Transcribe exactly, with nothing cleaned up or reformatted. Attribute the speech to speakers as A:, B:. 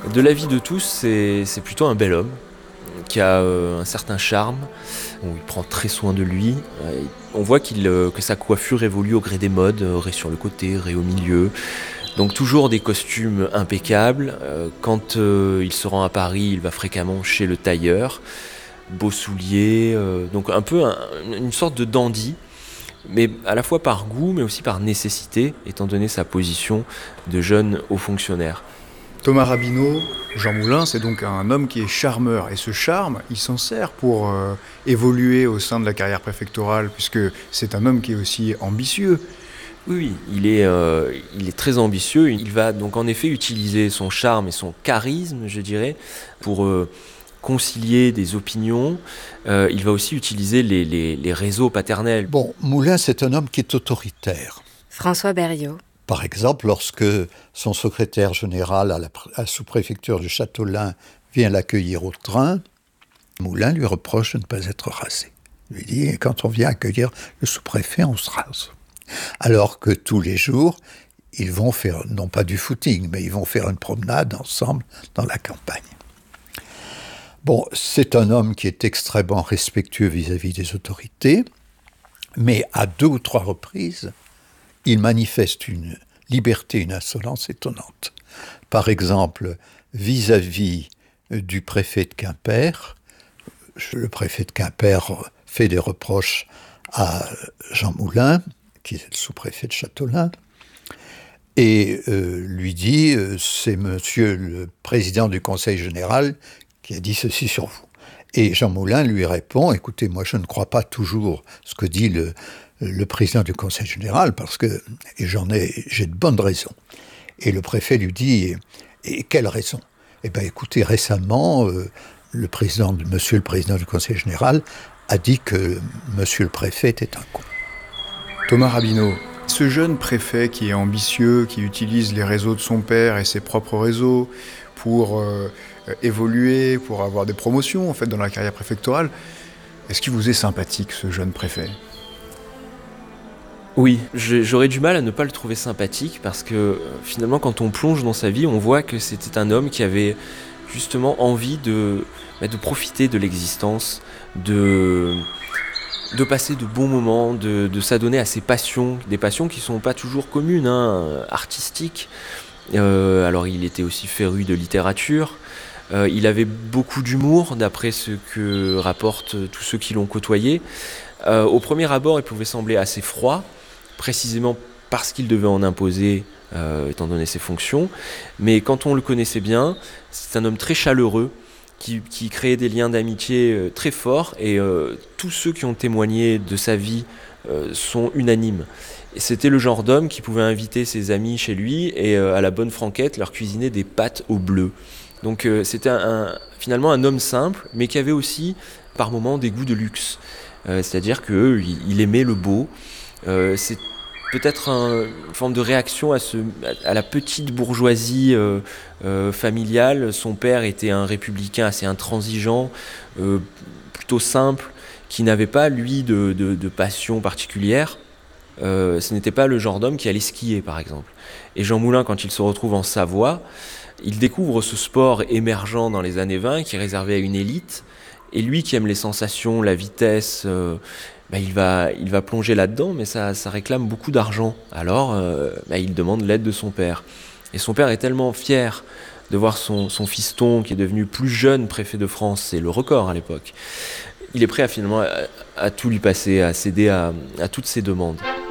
A: De l'avis de tous, c'est, c'est plutôt un bel homme qui a euh, un certain charme, où il prend très soin de lui. Euh, on voit qu'il, euh, que sa coiffure évolue au gré des modes, euh, raie sur le côté, raie au milieu. Donc toujours des costumes impeccables. Euh, quand euh, il se rend à Paris, il va fréquemment chez le tailleur. Beaux souliers, euh, donc un peu un, une sorte de dandy, mais à la fois par goût, mais aussi par nécessité, étant donné sa position de jeune haut fonctionnaire.
B: Thomas Rabineau, Jean Moulin, c'est donc un homme qui est charmeur. Et ce charme, il s'en sert pour euh, évoluer au sein de la carrière préfectorale, puisque c'est un homme qui est aussi ambitieux.
A: Oui, oui, il est, euh, il est très ambitieux. Il va donc en effet utiliser son charme et son charisme, je dirais, pour euh, concilier des opinions. Euh, il va aussi utiliser les, les, les réseaux paternels.
C: Bon, Moulin, c'est un homme qui est autoritaire.
D: François Berriot.
C: Par exemple, lorsque son secrétaire général à la, à la sous-préfecture du Châteaulin vient l'accueillir au train, Moulin lui reproche de ne pas être rasé. Il lui dit, quand on vient accueillir le sous-préfet, on se rase. Alors que tous les jours, ils vont faire, non pas du footing, mais ils vont faire une promenade ensemble dans la campagne. Bon, c'est un homme qui est extrêmement respectueux vis-à-vis des autorités, mais à deux ou trois reprises, il manifeste une liberté, une insolence étonnante. Par exemple, vis-à-vis du préfet de Quimper, le préfet de Quimper fait des reproches à Jean Moulin, qui est le sous-préfet de Châteaulin, et euh, lui dit euh, « c'est monsieur le président du conseil général qui a dit ceci sur vous ». Et Jean Moulin lui répond « écoutez, moi je ne crois pas toujours ce que dit le, le président du conseil général, parce que et j'en ai, j'ai de bonnes raisons ». Et le préfet lui dit « et quelle raison ?» Eh bien écoutez, récemment, euh, le président, monsieur le président du conseil général a dit que monsieur le préfet était un con.
B: Thomas Rabineau, ce jeune préfet qui est ambitieux, qui utilise les réseaux de son père et ses propres réseaux pour euh, évoluer, pour avoir des promotions en fait dans la carrière préfectorale, est-ce qu'il vous est sympathique ce jeune préfet ?
A: Oui, j'aurais du mal à ne pas le trouver sympathique parce que finalement quand on plonge dans sa vie, on voit que c'était un homme qui avait justement envie de, bah, de profiter de l'existence, de... de passer de bons moments, de, de s'adonner à ses passions, des passions qui ne sont pas toujours communes, hein, artistiques. Euh, alors il était aussi féru de littérature, euh, il avait beaucoup d'humour d'après ce que rapportent tous ceux qui l'ont côtoyé. Euh, au premier abord, il pouvait sembler assez froid, précisément parce qu'il devait en imposer, euh, étant donné ses fonctions. Mais quand on le connaissait bien, c'est un homme très chaleureux, Qui, qui créait des liens d'amitié euh, très forts, et euh, tous ceux qui ont témoigné de sa vie euh, sont unanimes. Et c'était le genre d'homme qui pouvait inviter ses amis chez lui et euh, à la bonne franquette leur cuisiner des pâtes au bleu. Donc euh, c'était un, un, finalement un homme simple, mais qui avait aussi par moments des goûts de luxe. Euh, c'est-à-dire qu'il il aimait le beau. Euh, c'est peut-être un, une forme de réaction à, ce, à la petite bourgeoisie euh, euh, familiale. Son père était un républicain assez intransigeant, euh, plutôt simple, qui n'avait pas, lui, de, de, de passion particulière. Euh, ce n'était pas le genre d'homme qui allait skier, par exemple. Et Jean Moulin, quand il se retrouve en Savoie, il découvre ce sport émergent dans les années vingt, qui est réservé à une élite. Et lui, qui aime les sensations, la vitesse... Euh, Bah, il, va, il va plonger là-dedans, mais ça, ça réclame beaucoup d'argent. Alors, euh, bah, il demande l'aide de son père. Et son père est tellement fier de voir son, son fiston, qui est devenu plus jeune préfet de France, c'est le record à l'époque. Il est prêt à, finalement à, à tout lui passer, à céder à, à toutes ses demandes.